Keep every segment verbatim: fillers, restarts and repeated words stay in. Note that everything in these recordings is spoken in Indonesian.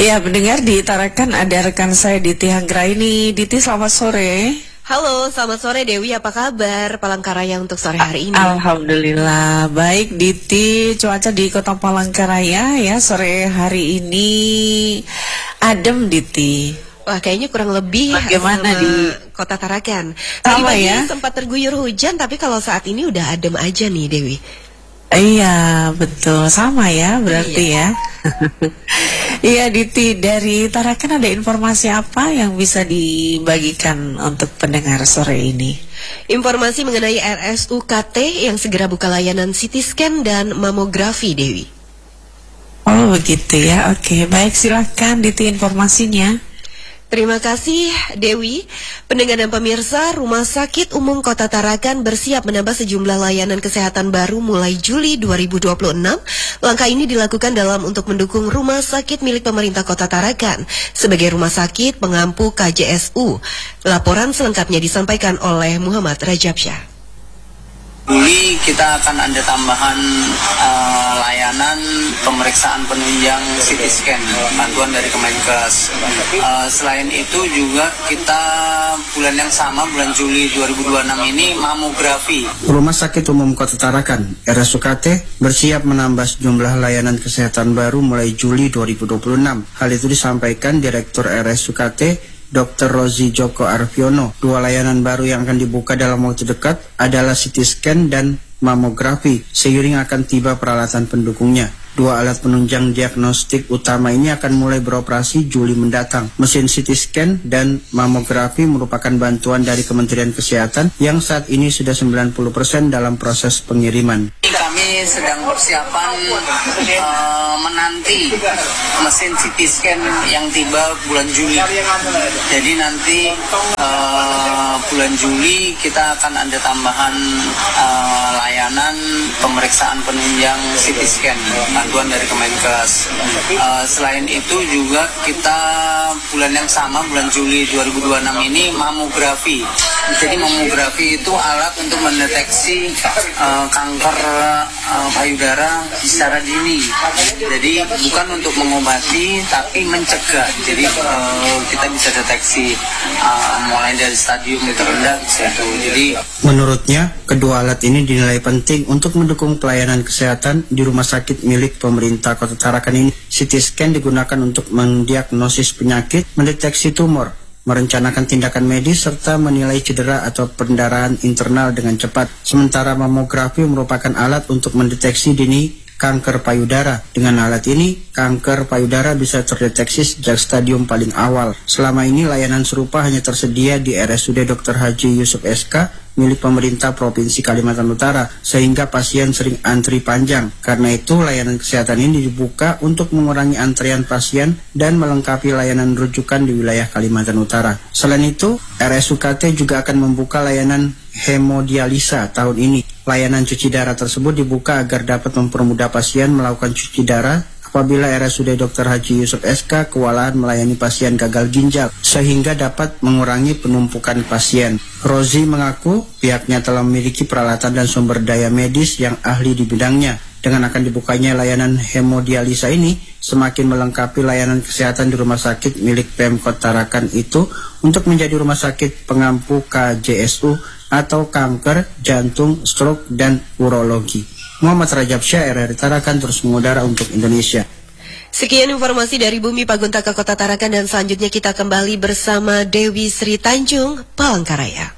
Iya, pendengar di Tarakan ada rekan saya Diti Hanggraini. Diti, selamat sore. Halo, selamat sore Dewi, apa kabar Palangkaraya untuk sore hari ini? Alhamdulillah, baik Diti. Cuaca di Kota Palangkaraya ya sore hari ini adem Diti. Wah, kayaknya kurang lebih bagaimana di Kota Tarakan. Tadi pagi ya? sempat terguyur hujan, tapi kalau saat ini udah adem aja nih Dewi. Iya, betul, sama ya berarti iya. ya. Iya Diti, dari Tarakan ada informasi apa yang bisa dibagikan untuk pendengar sore ini? Informasi mengenai R S U K T yang segera buka layanan C T scan dan mamografi, Dewi. Oh begitu ya, oke, baik, silahkan Diti informasinya. Terima kasih Dewi. Pendengar dan pemirsa, Rumah Sakit Umum Kota Tarakan bersiap menambah sejumlah layanan kesehatan baru mulai Juli dua ribu dua puluh enam. Langkah ini dilakukan dalam untuk mendukung rumah sakit milik pemerintah Kota Tarakan sebagai rumah sakit pengampu K J S U. Laporan selengkapnya disampaikan oleh Muhammad Rajabsyah. Juli kita akan ada tambahan uh, layanan pemeriksaan penunjang C T scan, bantuan dari Kemenkes. Uh, selain itu juga kita bulan yang sama, bulan Juli dua ribu dua puluh enam ini mamografi. Rumah Sakit Umum Kota Tarakan, R S U K T, bersiap menambah sejumlah layanan kesehatan baru mulai Juli dua ribu dua puluh enam. Hal itu disampaikan Direktur R S U K T, Dokter Rozi Joko Arviono. Dua layanan baru yang akan dibuka dalam waktu dekat adalah C T scan dan mamografi, seiring akan tiba peralatan pendukungnya. Dua alat penunjang diagnostik utama ini akan mulai beroperasi Juli mendatang. Mesin C T scan dan mamografi merupakan bantuan dari Kementerian Kesehatan yang saat ini sudah sembilan puluh persen dalam proses pengiriman. Kami sedang persiapan uh, menanti mesin C T scan yang tiba bulan Juli. Jadi nanti uh, bulan Juli kita akan ada tambahan uh, layanan pemeriksaan penunjang C T scan, bantuan dari Kemenkes. Uh, selain itu juga kita bulan yang sama, bulan Juli dua ribu dua puluh enam ini mamografi. Jadi mamografi itu alat untuk mendeteksi uh, kanker uh, payudara secara dini. Jadi bukan untuk mengobati tapi mencegah. Jadi uh, kita bisa deteksi uh, mulai dari stadium terendah gitu. Jadi menurutnya kedua alat ini dinilai penting untuk mendukung pelayanan kesehatan di rumah sakit milik pemerintah Kota Tarakan ini. C T scan digunakan untuk mendiagnosis penyakit, mendeteksi tumor, merencanakan tindakan medis, serta menilai cedera atau pendarahan internal dengan cepat. Sementara mamografi merupakan alat untuk mendeteksi dini kanker payudara. Dengan alat ini, kanker payudara bisa terdeteksi sejak stadium paling awal. Selama ini layanan serupa hanya tersedia di R S U D Dokter Haji Yusuf S K milik pemerintah Provinsi Kalimantan Utara, sehingga pasien sering antri panjang. Karena itu, layanan kesehatan ini dibuka untuk mengurangi antrian pasien dan melengkapi layanan rujukan di wilayah Kalimantan Utara. Selain itu, R S U K T juga akan membuka layanan hemodialisa tahun ini. Layanan cuci darah tersebut dibuka agar dapat mempermudah pasien melakukan cuci darah apabila R S U D Dokter Haji Yusuf S K kewalahan melayani pasien gagal ginjal, sehingga dapat mengurangi penumpukan pasien. Rozi mengaku pihaknya telah memiliki peralatan dan sumber daya medis yang ahli di bidangnya. Dengan akan dibukanya layanan hemodialisa ini, semakin melengkapi layanan kesehatan di rumah sakit milik Pemkot Tarakan itu untuk menjadi rumah sakit pengampu K J S U atau kanker, jantung, stroke, dan urologi. Muhammad Rajabsyah, R R I Tarakan, terus mengudara untuk Indonesia. Sekian informasi dari Bumi Paguntaka Kota Tarakan, dan selanjutnya kita kembali bersama Dewi Sri Tanjung, Palangkaraya.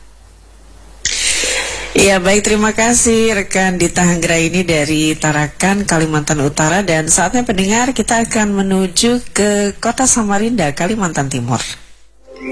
Ya baik, terima kasih rekan Dita Hanggraini dari Tarakan, Kalimantan Utara. Dan saatnya pendengar kita akan menuju ke Kota Samarinda, Kalimantan Timur.